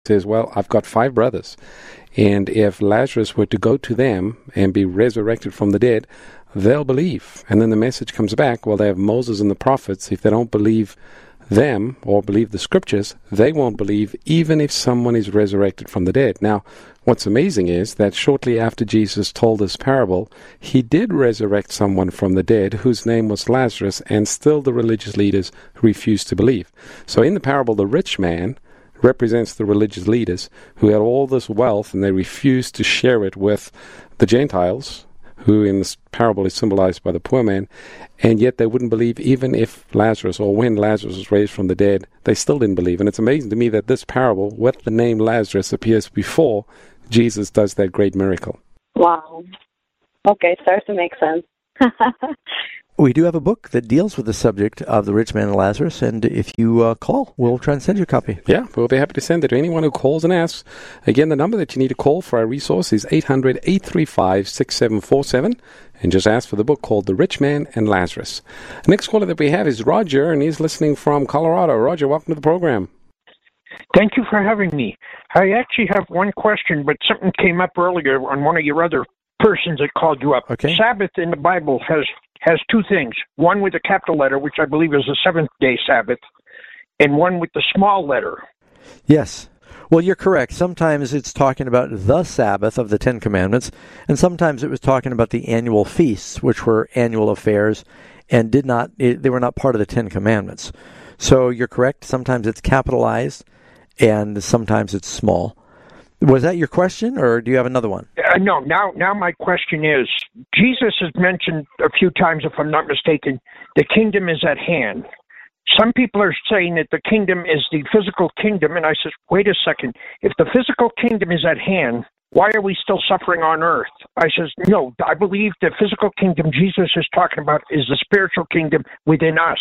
says, well, I've got 5 brothers, and if Lazarus were to go to them and be resurrected from the dead, they'll believe. And then the message comes back, well, they have Moses and the prophets. If they don't believe them or believe the scriptures, they won't believe even if someone is resurrected from the dead. Now, what's amazing is that shortly after Jesus told this parable, he did resurrect someone from the dead whose name was Lazarus, and still the religious leaders refused to believe. So in the parable, the rich man represents the religious leaders who had all this wealth and they refused to share it with the Gentiles, who in this parable is symbolized by the poor man, and yet they wouldn't believe even if Lazarus, or when Lazarus was raised from the dead, they still didn't believe. And it's amazing to me that this parable with the name Lazarus appears before Jesus does that great miracle. Wow. Okay, starts to make sense. We do have a book that deals with the subject of the rich man and Lazarus, and if you call, we'll try and send you a copy. Yeah, we'll be happy to send it to anyone who calls and asks. Again, the number that you need to call for our resource is 800-835-6747, and just ask for the book called The Rich Man and Lazarus. The next caller that we have is Roger, and he's listening from Colorado. Roger, welcome to the program. Thank you for having me. I actually have one question, but something came up earlier on one of your other persons that called you up. Okay. Sabbath in the Bible has 2 things. One with a capital letter, which I believe is the seventh-day Sabbath, and one with the small letter. Yes. Well, you're correct. Sometimes it's talking about the Sabbath of the 10 Commandments, and sometimes it was talking about the annual feasts, which were annual affairs, and they were not part of the 10 Commandments. So you're correct. Sometimes it's capitalized, and sometimes it's small. Was that your question, or do you have another one? No. Now my question is, Jesus has mentioned a few times, if I'm not mistaken, the kingdom is at hand. Some people are saying that the kingdom is the physical kingdom, and I said, wait a second. If the physical kingdom is at hand, why are we still suffering on earth? I says, no, I believe the physical kingdom Jesus is talking about is the spiritual kingdom within us.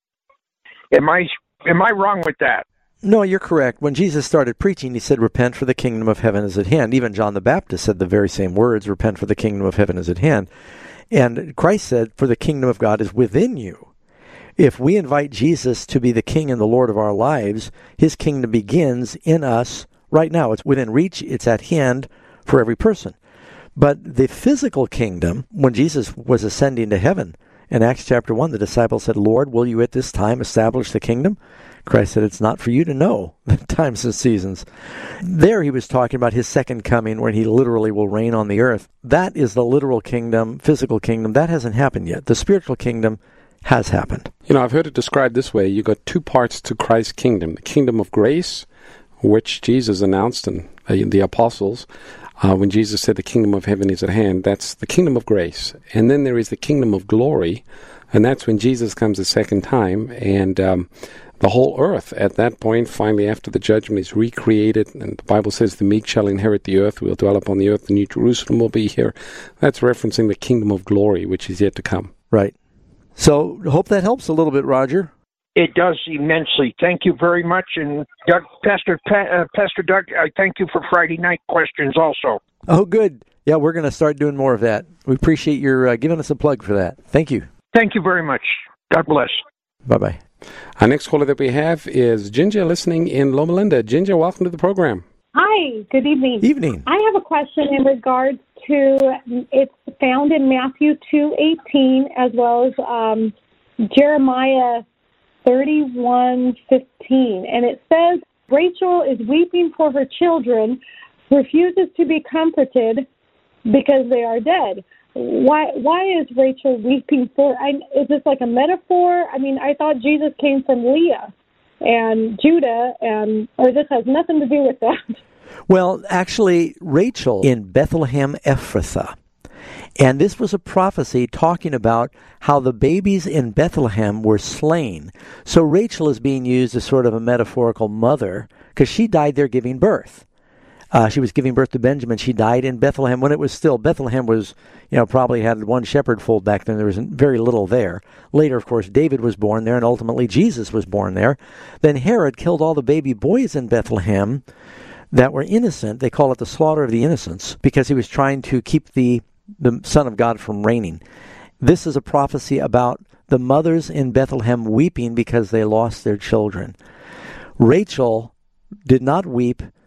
Am I wrong with that? No, you're correct. When Jesus started preaching, he said, repent, for the kingdom of heaven is at hand. Even John the Baptist said the very same words, repent, for the kingdom of heaven is at hand. And Christ said, for the kingdom of God is within you. If we invite Jesus to be the king and the Lord of our lives, his kingdom begins in us right now. It's within reach. It's at hand for every person. But the physical kingdom, when Jesus was ascending to heaven, in Acts chapter 1, the disciples said, Lord, will you at this time establish the kingdom? Christ said, it's not for you to know the times and seasons. There he was talking about his second coming, where he literally will reign on the earth. That is the literal kingdom, physical kingdom. That hasn't happened yet. The spiritual kingdom has happened. You know, I've heard it described this way. You've got 2 parts to Christ's kingdom. The kingdom of grace, which Jesus announced in the apostles. When Jesus said the kingdom of heaven is at hand, that's the kingdom of grace. And then there is the kingdom of glory, and that's when Jesus comes the second time, and the whole earth at that point, finally after the judgment, is recreated, and the Bible says the meek shall inherit the earth, we'll dwell upon the earth, the new Jerusalem will be here. That's referencing the kingdom of glory, which is yet to come. Right. So, hope that helps a little bit, Roger. It does immensely. Thank you very much. And Doug, Pastor Doug, I thank you for Friday night questions also. Oh, good. Yeah, we're going to start doing more of that. We appreciate your giving us a plug for that. Thank you. Thank you very much. God bless. Bye-bye. Our next caller that we have is Ginger, listening in Loma Linda. Ginger, welcome to the program. Hi, good evening. Evening. I have a question in regards to, it's found in Matthew 2:18 as well as Jeremiah 31:15, and it says, Rachel is weeping for her children, refuses to be comforted because they are dead. Why is Rachel weeping for? Is this like a metaphor? I mean, I thought Jesus came from Leah and Judah, or this has nothing to do with that. Well, actually, Rachel in Bethlehem Ephrathah. And this was a prophecy talking about how the babies in Bethlehem were slain. So Rachel is being used as sort of a metaphorical mother because she died there giving birth. She was giving birth to Benjamin. She died in Bethlehem when it was still, Bethlehem was, probably had one shepherd fold back then. There was very little there. Later, of course, David was born there, and ultimately Jesus was born there. Then Herod killed all the baby boys in Bethlehem that were innocent. They call it the slaughter of the innocents because he was trying to keep the Son of God from reigning. This is a prophecy about the mothers in Bethlehem weeping because they lost their children. Rachel did not weep